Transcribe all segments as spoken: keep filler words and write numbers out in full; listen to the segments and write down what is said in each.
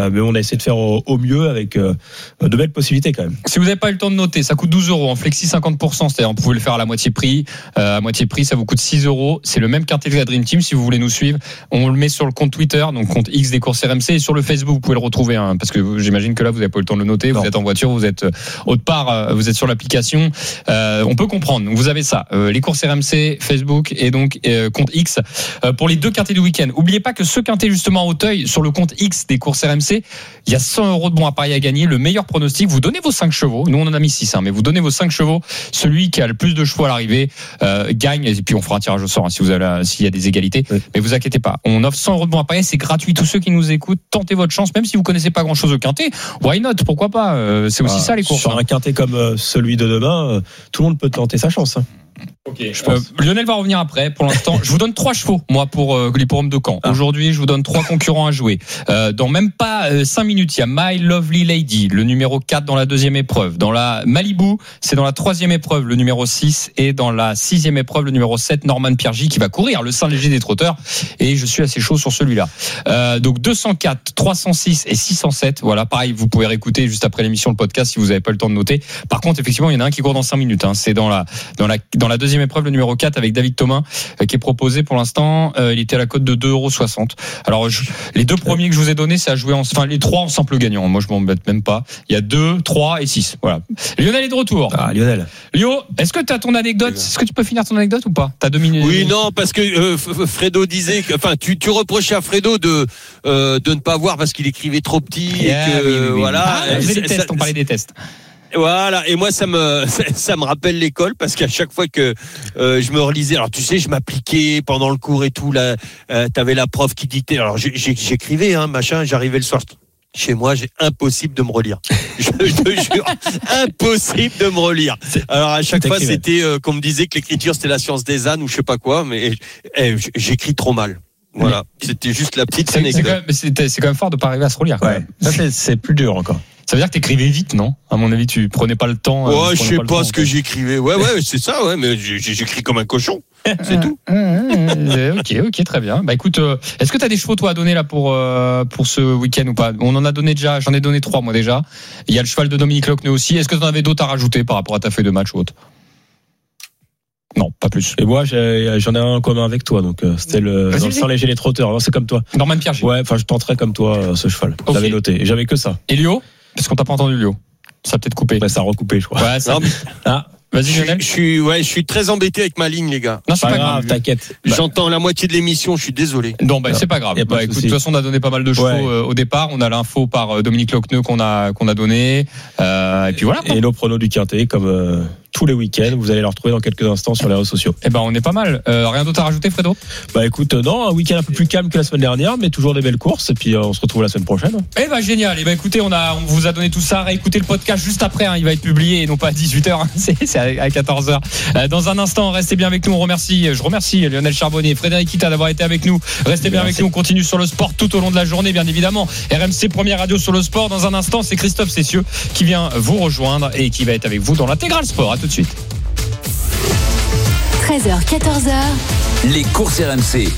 Euh, mais on a essayé de faire au, au mieux avec euh, de belles possibilités quand même. Si vous n'avez pas eu le temps de noter, ça coûte douze euros en flexi cinquante pour cent, c'est-à-dire vous pouvez le faire à la moitié prix. Euh, à moitié prix, ça vous coûte six euros. C'est le même quintet que la Dream Team. Si vous voulez nous suivre, on le met sur le compte Twitter, donc compte X des courses R M C, et sur le Facebook, vous pouvez le retrouver, hein, parce que j'imagine que là, vous n'avez pas eu le temps de le noter. Non. Vous êtes en voiture, vous êtes autre part, vous êtes sur l'application. Euh, on peut comprendre. Donc vous avez ça, euh, les courses R M C, Facebook et donc euh, compte X euh, pour les deux quintets du week-end. Oubliez pas que ce quintet justement à Auteuil, sur le compte X des courses R M C, il y a cent euros de bons à parier à gagner. Le meilleur pronostic, vous donnez vos cinq chevaux. Nous on en a mis six, hein, mais vous donnez vos cinq chevaux. Celui qui a le plus de chevaux à l'arrivée euh, gagne. Et puis on fera un tirage au sort, hein, si vous avez la, s'il y a des égalités. Oui. Mais vous inquiétez pas, on offre cent euros de bons à parier, c'est gratuit. Tous ceux qui nous écoutent, tentez votre chance, même si vous connaissez pas grand-chose au quintet. Why not? Pourquoi pas? euh, C'est aussi ah, ça les courses. Sur un quintet comme euh, celui de demain, euh, tout le monde peut tenter sa chance. Hein. Ok. Euh, Lionel va revenir après. Pour l'instant, je vous donne trois chevaux, moi, pour euh, l'hipporome de Caen. Ah. Aujourd'hui, je vous donne trois concurrents à jouer. Euh, dans même pas euh, cinq minutes, il y a My Lovely Lady, le numéro quatre dans la deuxième épreuve. Dans la Malibu, c'est dans la troisième épreuve, le numéro six. Et dans la sixième épreuve, le numéro sept, Norman Piergy, qui va courir le Saint-Léger des trotteurs. Et je suis assez chaud sur celui-là. Euh, donc deux cent quatre, trois cent six et six cent sept. Voilà, pareil, vous pouvez réécouter juste après l'émission le podcast si vous n'avez pas le temps de noter. Par contre, effectivement, il y en a un qui court dans cinq minutes. Hein. C'est dans la, dans la, dans la deuxième épreuve, le numéro quatre avec David Thomas euh, qui est proposé pour l'instant. Euh, il était à la cote de deux euros soixante. Alors je, les deux premiers que je vous ai donnés, c'est à jouer en, enfin les trois en simple gagnant. Moi je m'embête même pas. Il y a deux, trois et six. Voilà. Lionel est de retour. Ah Lionel. Lio, est-ce que tu as ton anecdote? Est-ce que tu peux finir ton anecdote ou pas? T'as deux minutes. Oui, non, parce que euh, Fredo disait, que, enfin tu, tu reprochais à Fredo de euh, de ne pas voir parce qu'il écrivait trop petit yeah, et que oui, oui, oui. voilà. Ah, on faisait des tests, on parlait des tests. Voilà, et moi ça me ça me rappelle l'école parce qu'à chaque fois que euh, je me relisais, alors tu sais, je m'appliquais pendant le cours et tout, là, euh, t'avais la prof qui dictait, alors j'écrivais, hein, machin, j'arrivais le soir chez moi, j'ai impossible de me relire. Je, je te jure, impossible de me relire. Alors à chaque fois, c'était euh, qu'on me disait que l'écriture c'était la science des ânes ou je sais pas quoi, mais eh, j'écris trop mal. Voilà, c'était juste la petite anecdote. C'est, c'est, c'est quand même fort de pas arriver à se relire. Quand ouais. même. Ça c'est, c'est plus dur encore. Ça veut dire que t'écrivais vite, non? À mon avis, tu prenais pas le temps. Ouais, euh, je sais pas, pas ce que j'écrivais. Ouais, ouais, c'est ça, ouais, mais j'écris comme un cochon. C'est tout. Ok, ok, très bien. Bah écoute, euh, est-ce que t'as des chevaux toi à donner là pour euh, pour ce week-end ou pas? On en a donné déjà, j'en ai donné trois moi déjà. Il y a le cheval de Dominique Lochneux aussi. Est-ce que t'en avais d'autres à rajouter par rapport à ta feuille de match ou autre? Non, pas plus. Et moi, j'ai, j'en ai un en commun avec toi, donc euh, c'était le Vas-y, dans le Saint-Léger les trotteurs. Alors, c'est comme toi. Norman Piergy. Ouais, enfin, je tenterais comme toi euh, ce cheval. Okay. J'avais noté. Et j'avais que ça. Et Lio? Parce qu'on t'a pas entendu Lio. Ça a peut-être coupé. Ouais, ça a recoupé, je crois. Ouais, ça. Non, mais... Ah. Vas-y, Lionel. Je suis, ouais, je suis très embêté avec ma ligne, les gars. Non, c'est pas, pas grave, grave, t'inquiète. J'entends la moitié de l'émission, je suis désolé. Non, bah, c'est pas grave. Bah, pas écoute, de toute façon, on a donné pas mal de chevaux ouais. euh, au départ. On a l'info par euh, Dominique Lochneux qu'on a, qu'on a donné. Euh, et puis voilà. Et nos pronos du quintet, comme, euh, tous les week-ends, vous allez le retrouver dans quelques instants sur les réseaux sociaux. Eh ben, on est pas mal. Euh, rien d'autre à rajouter, Fredo? Bah, écoute, non, un week-end un peu plus calme que la semaine dernière, mais toujours des belles courses. Et puis, euh, on se retrouve la semaine prochaine. Eh ben, génial. Eh ben, écoutez, on a, on vous a donné tout ça. Réécoutez le podcast juste après, hein. Il va être publié et non pas à dix-huit heures. Hein. C'est, c'est à quatorze heures. Euh, dans un instant, restez bien avec nous. On remercie, je remercie Lionel Charbonnier, Frédéric Kita d'avoir été avec nous. Restez bien Merci. avec nous. On continue sur le sport tout au long de la journée, bien évidemment. R M C première radio sur le sport. Dans un instant, c'est Christophe Cessieux qui vient vous rejoindre et qui va être avec vous dans l'intégral sport. À tout de suite. treize heures, quatorze heures. Les courses R M C.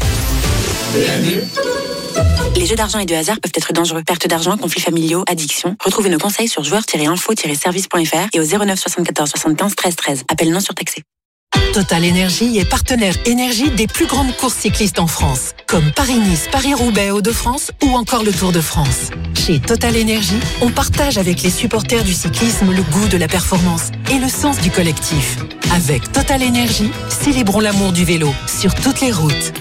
Les jeux d'argent et de hasard peuvent être dangereux. Perte d'argent, conflits familiaux, addiction. Retrouvez nos conseils sur joueurs tiret info tiret service point f r et au zéro neuf soixante-quatorze soixante-quinze treize treize. Appel non surtaxé. Total Énergie est partenaire énergie des plus grandes courses cyclistes en France, comme Paris-Nice, Paris-Roubaix, Hauts-de-France ou encore le Tour de France. Chez Total Énergie, on partage avec les supporters du cyclisme le goût de la performance et le sens du collectif. Avec Total Énergie, célébrons l'amour du vélo sur toutes les routes.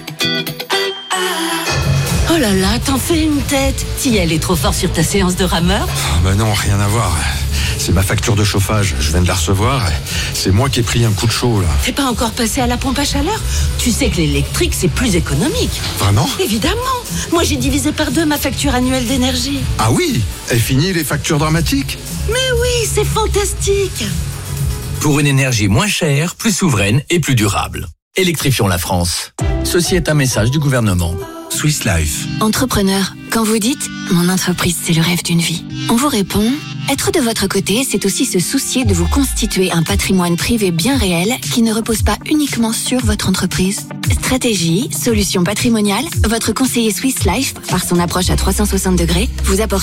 Oh là là, t'en fais une tête. Si elle est trop fort sur ta séance de rameur. Oh bah non, rien à voir. C'est ma facture de chauffage, je viens de la recevoir. C'est moi qui ai pris un coup de chaud là. T'es pas encore passé à la pompe à chaleur? Tu sais que l'électrique c'est plus économique. Vraiment? Évidemment. Moi j'ai divisé par deux ma facture annuelle d'énergie. Ah oui? Et fini les factures dramatiques? Mais oui, c'est fantastique. Pour une énergie moins chère, plus souveraine et plus durable. Électrifions la France. Ceci est un message du gouvernement. Swiss Life. Entrepreneur, quand vous dites « Mon entreprise, c'est le rêve d'une vie », on vous répond « Être de votre côté, c'est aussi se soucier de vous constituer un patrimoine privé bien réel qui ne repose pas uniquement sur votre entreprise. » Stratégie, solutions patrimoniales, votre conseiller Swiss Life, par son approche à trois cent soixante degrés, vous apporte